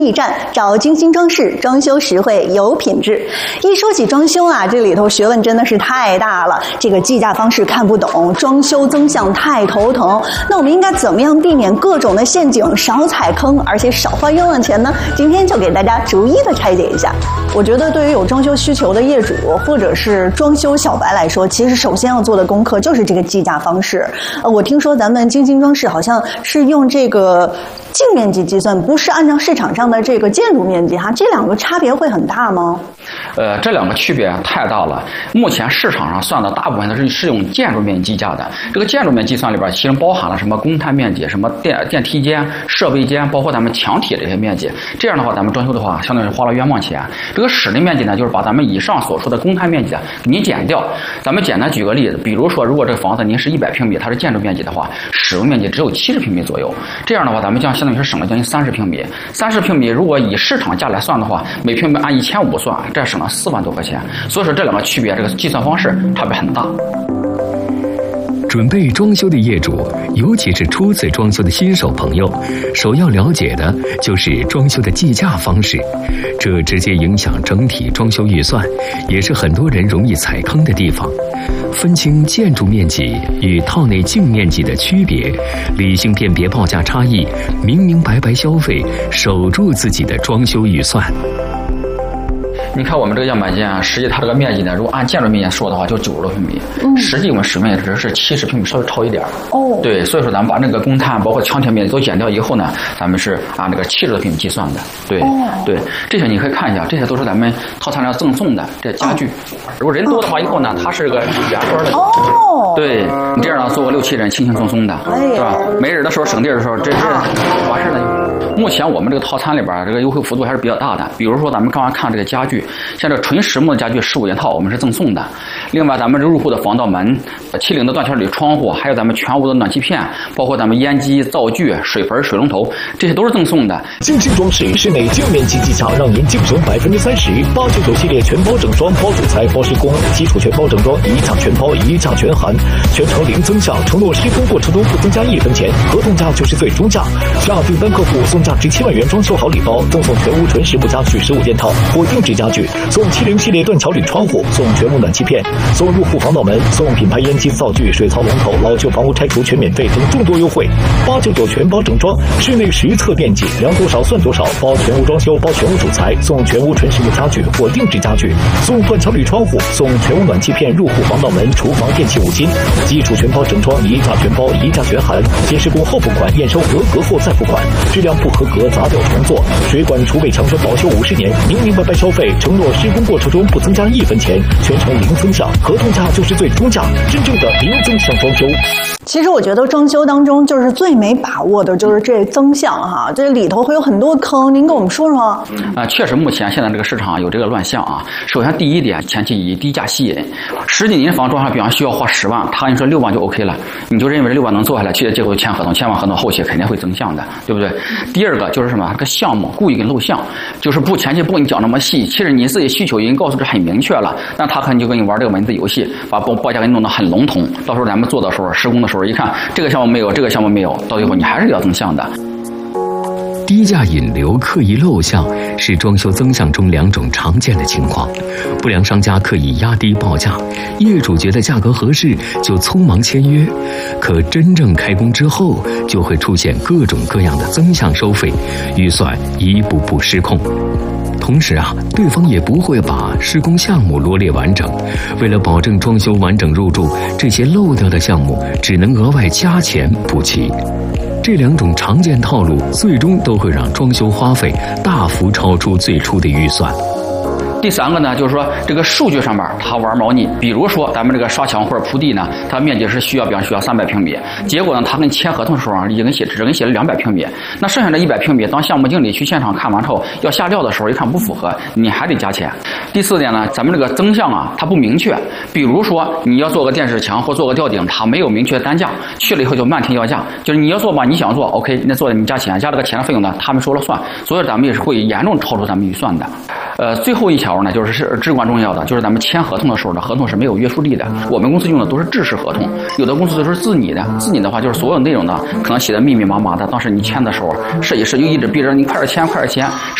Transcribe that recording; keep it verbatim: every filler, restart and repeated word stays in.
驿站，找精心装饰，装修实惠有品质。一说起装修啊，这里头学问真的是太大了。这个计价方式看不懂，装修增项太头疼。那我们应该怎么样避免各种的陷阱，少踩坑，而且少花冤枉钱呢？今天就给大家逐一的拆解一下。我觉得对于有装修需求的业主或者是装修小白来说，其实首先要做的功课就是这个计价方式。呃，我听说咱们精心装饰好像是用这个净面积计算，不是按照市场上的这个建筑面积哈，这两个差别会很大吗？ 呃，这两个区别太大了。目前市场上算的大部分都是是用建筑面积计价的。这个建筑面积计算里边，其实包含了什么公摊面积、什么电电梯间、设备间，包括咱们墙体这些面积。这样的话，咱们装修的话，相当于花了冤枉钱。这个室内面积呢，就是把咱们以上所说的公摊面积给你减掉。咱们简单举个例子，比如说，如果这个房子您是一百平米，它是建筑面积的话，使用面积只有七十平米左右。这样的话，咱们将相当于是省了将近三十平米。三十平米，如果以市场价来算的话，每平米按一千五算，这省了四万多块钱。所以说这两个区别，这个计算方式差别很大。 准备装修的业主，尤其是初次装修的新手朋友，首要了解的就是装修的计价方式，这直接影响整体装修预算，也是很多人容易踩坑的地方。分清建筑面积与套内净面积的区别，理性辨别报价差异，明明白白消费，守住自己的装修预算。 你看我们这个样板间啊，实际它这个面积呢，如果按建筑面积说的话，就九十多平米。嗯，实际我们使用面积只是七十平米，稍微超一点。哦，对，所以说咱们把那个公摊包括墙体面积都减掉以后呢，咱们是按那个七十多平米计算的。对，哦、对，这些你可以看一下，这些都是咱们套餐上赠送的这家具。如果人多的话，以后呢，它是个圆桌的。哦，对你这样呢，坐个六七人，轻轻松松的，是吧？没人的时候省地儿的时候，这是完事了。目前我们这个套餐里边这个优惠幅度还是比较大的。比如说咱们刚刚看这个家具，像这纯实木的家具十五件套我们是赠送的。另外咱们入户的防盗门、七零的断桥铝窗户，还有咱们全屋的暖气片，包括咱们烟机、灶具、水盆、水龙头，这些都是赠送的。 精心装饰室内净面积计价，让您净省百分之三十。八九九系列全包整装，包主材、包施工，基础全包整装，一价全包，一价全含，全程零增项，承诺施工过程中不增加一分钱，合同价就是最终价。下订单客户送价值七万元装修好礼包，赠送全屋纯实木家具十五件套或定制家具，送七零系列断桥铝窗户，送全屋暖气片，送入户防盗门，送品牌烟机、灶具、水槽龙头，老旧房屋拆除全免费等众多优惠。八九九全包整装，室内实测面积，量多少算多少，包全屋装修，包全屋主材，送全屋纯实木家具或定制家具，送断桥铝窗户，送全屋暖气片、入户防盗门、厨房电器五金，基础全包整装，一价全包，一价全含，先施工后付款，验收合格后再付款，质量不合格砸掉重做，水管厨卫墙身保修五十年，明明白白消费，承诺施工过程中不增加一分钱，全程零增项，合同价就是最终价，真正的零增项装修。 其实我觉得装修当中就是最没把握的就是这增项哈，这里头会有很多坑，您跟我们说说。 啊、呃，确实目前现在这个市场有这个乱象啊。首先第一点，前期以低价吸引，实际您房装上比方需要花十万，他跟你说六万就 OK 了，你就认为这六万能做下来，去结果签合同，签完合同后期肯定会增项的，对不对？第二个就是什么，这个项目故意给漏项，就是不前期不给你讲那么细，其实你自己需求已经告诉这很明确了，但他可能就跟你玩这个文字游戏，把报报价给你弄得很笼统，到时候咱们做的时候施工的时候一看这个项目没有，这个项目没有，到最后你还是要增项的。 低价引流、刻意漏项是装修增项中两种常见的情况。不良商家刻意压低报价，业主觉得价格合适就匆忙签约，可真正开工之后就会出现各种各样的增项收费，预算一步步失控。同时啊，对方也不会把施工项目罗列完整，为了保证装修完整入住，这些漏掉的项目只能额外加钱补齐。这两种常见套路最终都会让装修花费大幅超出最初的预算。 第三个呢，就是说这个数据上面他玩猫腻，比如说咱们这个刷墙或者铺地呢，它面积是需要，比方需要三百平米，结果呢，他跟签合同的时候已经写只跟写了两百平米，那剩下的一百平米，当项目经理去现场看完之后要下料的时候，一看不符合，你还得加钱。第四点呢，咱们这个增项啊，它不明确，比如说你要做个电视墙或做个吊顶，它没有明确单价，去了以后就漫天要价，就是你要做吧，你想做 OK， 那做的你加钱，加这个钱的费用呢，他们说了算，所以咱们也是会严重超出咱们预算的。 呃，最后一条呢，就是是至关重要的，就是咱们签合同的时候呢，合同是没有约束力的。我们公司用的都是制式合同，有的公司都是自拟的。自拟的话，就是所有内容呢，可能写的密密麻麻的，当时你签的时候，设计师就一直逼着你快点签，快点签。